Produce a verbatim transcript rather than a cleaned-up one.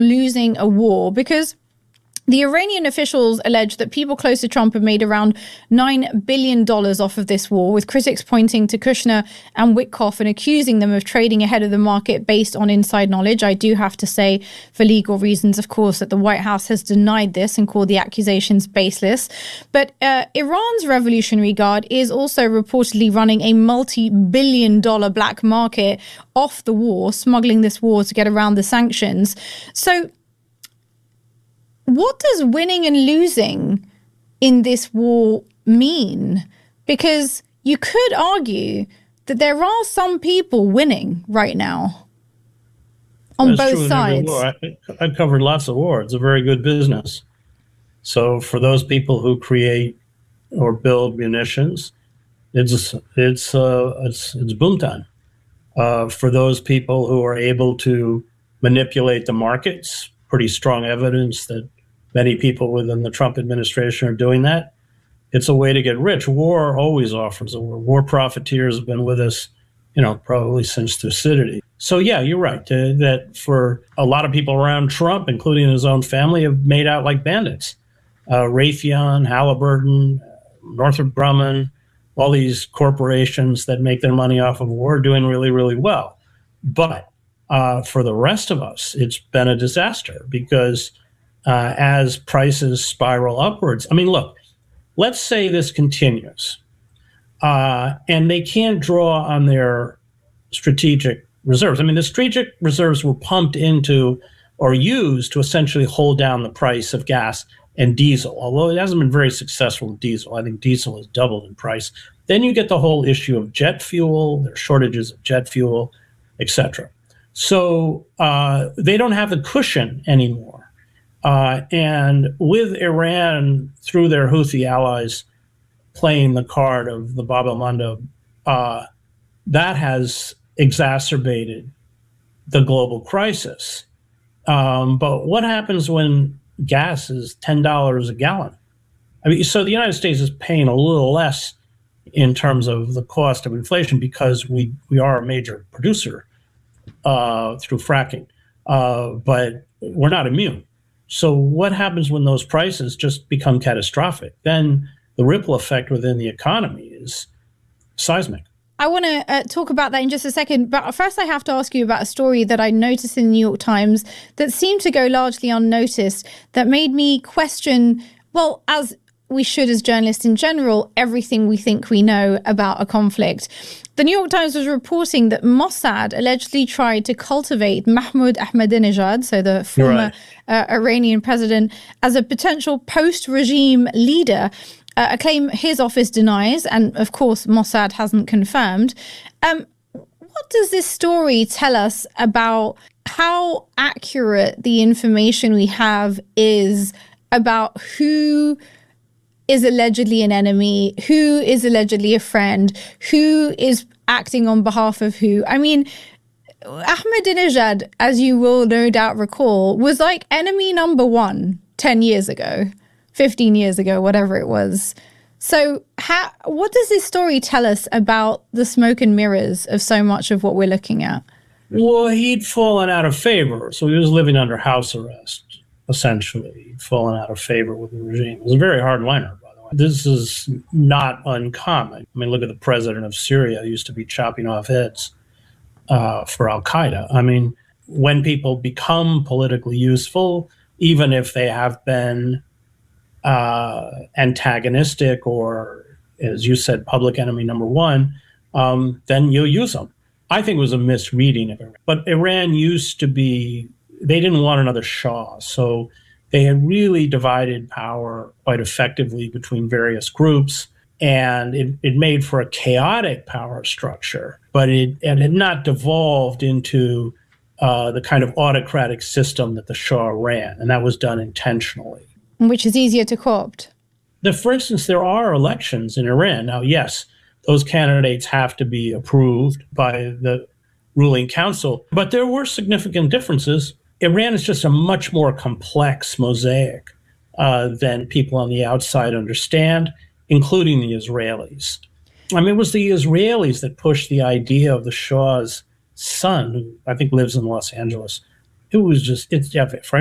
losing a war? Because the Iranian officials allege that people close to Trump have made around nine billion dollars off of this war, with critics pointing to Kushner and Witkoff and accusing them of trading ahead of the market based on inside knowledge. I do have to say, for legal reasons, of course, that the White House has denied this and called the accusations baseless. But uh, Iran's Revolutionary Guard is also reportedly running a multi-billion dollar black market off the war, smuggling this war to get around the sanctions. So what does winning and losing in this war mean? Because you could argue that there are some people winning right now on That's both sides. I, I've covered lots of war. It's a very good business. So for those people who create or build munitions, it's it's uh, it's, it's boom time. Uh, for those people who are able to manipulate the markets, pretty strong evidence that many people within the Trump administration are doing that. It's a way to get rich. War always offers a war. War profiteers have been with us, you know, probably since Thucydides. So yeah, you're right. Uh, that for a lot of people around Trump, including his own family, have made out like bandits. Uh, Raytheon, Halliburton, Northrop Grumman, all these corporations that make their money off of war are doing really, really well. But uh, for the rest of us, it's been a disaster because Uh, as prices spiral upwards. I mean, look, let's say this continues uh, and they can't draw on their strategic reserves. I mean, the strategic reserves were pumped into or used to essentially hold down the price of gas and diesel, although it hasn't been very successful with diesel. I think diesel has doubled in price. Then you get the whole issue of jet fuel, there are shortages of jet fuel, et cetera. So uh, they don't have the cushion anymore. Uh, and with Iran, through their Houthi allies, playing the card of the Bab el-Mandeb, uh, that has exacerbated the global crisis. Um, but what happens when gas is ten dollars a gallon? I mean, so the United States is paying a little less in terms of the cost of inflation because we, we are a major producer uh, through fracking, uh, but we're not immune. So what happens when those prices just become catastrophic? Then the ripple effect within the economy is seismic. I want to uh, talk about that in just a second. But first, I have to ask you about a story that I noticed in the New York Times that seemed to go largely unnoticed, that made me question, well, as we should as journalists in general, everything we think we know about a conflict. The New York Times was reporting that Mossad allegedly tried to cultivate Mahmoud Ahmadinejad, so the former right. uh, Iranian president, as a potential post-regime leader, uh, a claim his office denies, and of course Mossad hasn't confirmed. Um, what does this story tell us about how accurate the information we have is about who is allegedly an enemy, who is allegedly a friend, who is acting on behalf of who? I mean, Ahmadinejad, as you will no doubt recall, was like enemy number one ten years ago, fifteen years ago, whatever it was. So how, what does this story tell us about the smoke and mirrors of so much of what we're looking at? Well, he'd fallen out of favor. So he was living under house arrest, essentially. He'd fallen out of favor with the regime. He was a very hardliner. This is not uncommon. I mean, look at the president of Syria, who used to be chopping off heads uh, for al-Qaeda. I mean, when people become politically useful, even if they have been uh, antagonistic or, as you said, public enemy number one, um, then you'll use them. I think it was a misreading of Iran. But Iran used to be, they didn't want another Shah. So they had really divided power quite effectively between various groups, and it, it made for a chaotic power structure, but it, it had not devolved into uh, the kind of autocratic system that the Shah ran, and that was done intentionally. Which is easier to co-opt. The, for instance, there are elections in Iran. Now, yes, those candidates have to be approved by the ruling council, but there were significant differences. Iran is just a much more complex mosaic uh, than people on the outside understand, including the Israelis. I mean, it was the Israelis that pushed the idea of the Shah's son, who I think lives in Los Angeles, it was just it's yeah.